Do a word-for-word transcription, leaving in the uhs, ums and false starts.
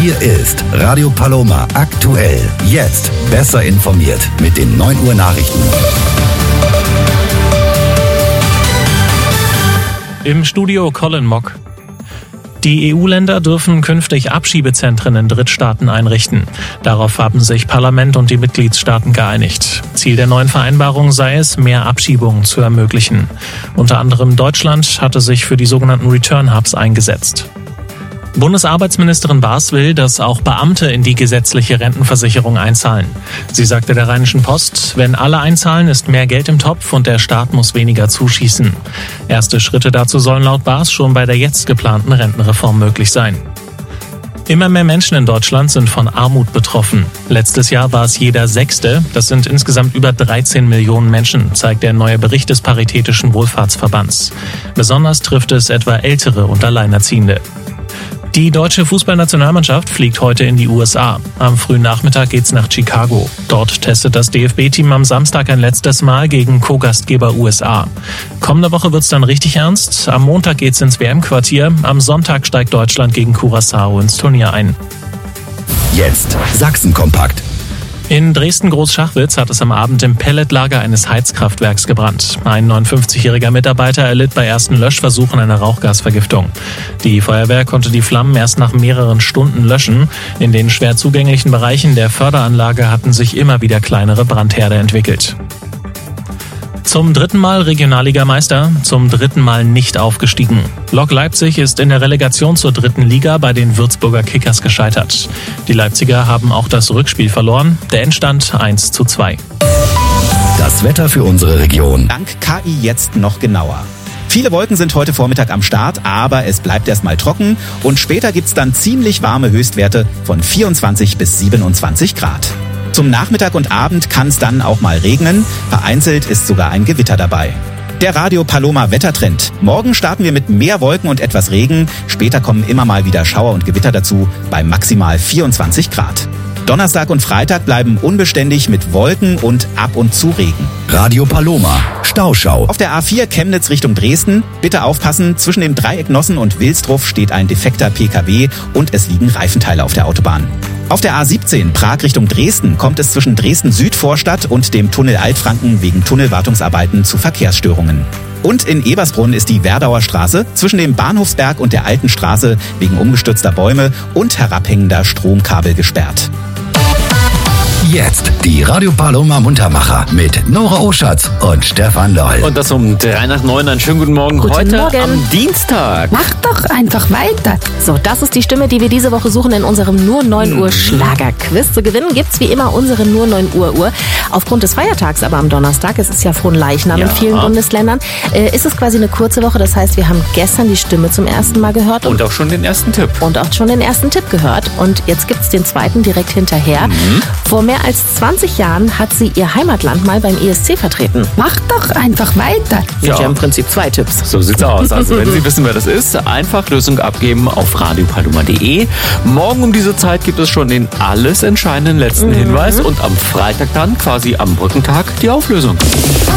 Hier ist Radio Paloma aktuell. Jetzt besser informiert mit den neun Uhr Nachrichten. Im Studio Colin Mock. Die E U-Länder dürfen künftig Abschiebezentren in Drittstaaten einrichten. Darauf haben sich Parlament und die Mitgliedstaaten geeinigt. Ziel der neuen Vereinbarung sei es, mehr Abschiebungen zu ermöglichen. Unter anderem Deutschland hatte sich für die sogenannten Return Hubs eingesetzt. Bundesarbeitsministerin Baas will, dass auch Beamte in die gesetzliche Rentenversicherung einzahlen. Sie sagte der Rheinischen Post, wenn alle einzahlen, ist mehr Geld im Topf und der Staat muss weniger zuschießen. Erste Schritte dazu sollen laut Baas schon bei der jetzt geplanten Rentenreform möglich sein. Immer mehr Menschen in Deutschland sind von Armut betroffen. Letztes Jahr war es jeder Sechste. Das sind insgesamt über dreizehn Millionen Menschen, zeigt der neue Bericht des Paritätischen Wohlfahrtsverbands. Besonders trifft es etwa Ältere und Alleinerziehende. Die deutsche Fußballnationalmannschaft fliegt heute in die U S A. Am frühen Nachmittag geht's nach Chicago. Dort testet das D F B-Team am Samstag ein letztes Mal gegen Co-Gastgeber U S A. Kommende Woche wird's dann richtig ernst. Am Montag geht's ins W M-Quartier. Am Sonntag steigt Deutschland gegen Curaçao ins Turnier ein. Jetzt Sachsen-Kompakt. In Dresden-Großschachwitz hat es am Abend im Pelletlager eines Heizkraftwerks gebrannt. Ein neunundfünfzigjähriger Mitarbeiter erlitt bei ersten Löschversuchen eine Rauchgasvergiftung. Die Feuerwehr konnte die Flammen erst nach mehreren Stunden löschen. In den schwer zugänglichen Bereichen der Förderanlage hatten sich immer wieder kleinere Brandherde entwickelt. Zum dritten Mal Regionalligameister, zum dritten Mal nicht aufgestiegen. Lok Leipzig ist in der Relegation zur dritten Liga bei den Würzburger Kickers gescheitert. Die Leipziger haben auch das Rückspiel verloren. Der Endstand eins zu zwei. Das Wetter für unsere Region. Dank K I jetzt noch genauer. Viele Wolken sind heute Vormittag am Start, aber es bleibt erstmal trocken und später gibt's dann ziemlich warme Höchstwerte von vierundzwanzig bis siebenundzwanzig Grad. Zum Nachmittag und Abend kann es dann auch mal regnen. Vereinzelt ist sogar ein Gewitter dabei. Der Radio Paloma Wettertrend. Morgen starten wir mit mehr Wolken und etwas Regen. Später kommen immer mal wieder Schauer und Gewitter dazu bei maximal vierundzwanzig Grad. Donnerstag und Freitag bleiben unbeständig mit Wolken und ab und zu Regen. Radio Paloma. Stauschau. Auf der A vier Chemnitz Richtung Dresden. Bitte aufpassen, zwischen dem Dreieck Nossen und Wilsdruff steht ein defekter P K W und es liegen Reifenteile auf der Autobahn. Auf der A siebzehn Prag Richtung Dresden kommt es zwischen Dresden-Südvorstadt und dem Tunnel Altfranken wegen Tunnelwartungsarbeiten zu Verkehrsstörungen. Und in Ebersbrunn ist die Werdauer Straße zwischen dem Bahnhofsberg und der Alten Straße wegen umgestürzter Bäume und herabhängender Stromkabel gesperrt. Jetzt die Radio Paloma Muntermacher mit Nora Oschatz und Stefan Loll. Und das um drei nach neun. Einen schönen guten Morgen. Guten Heute Morgen. am Dienstag. Mach doch einfach weiter. So, das ist die Stimme, die wir diese Woche suchen in unserem Nur neun Uhr Schlagerquiz. Zu gewinnen gibt's wie immer unsere Nur neun Uhr Uhr. Aufgrund des Feiertags aber am Donnerstag, es ist ja Fronleichnam Ja. in vielen Bundesländern, äh, ist es quasi eine kurze Woche. Das heißt, wir haben gestern die Stimme zum ersten Mal gehört. Und auch schon den ersten Tipp. Und auch schon den ersten Tipp gehört. Und jetzt gibt's den zweiten direkt hinterher. Mhm. Vor mehr als zwanzig Jahren hat sie ihr Heimatland mal beim E S C vertreten. Mach doch einfach weiter. Ja. Ja, im Prinzip zwei Tipps. So sieht's aus. Also wenn Sie wissen, wer das ist, einfach Lösung abgeben auf radio paloma punkt de. Morgen um diese Zeit gibt es schon den alles entscheidenden letzten Hinweis und am Freitag dann, quasi am Brückentag, die Auflösung.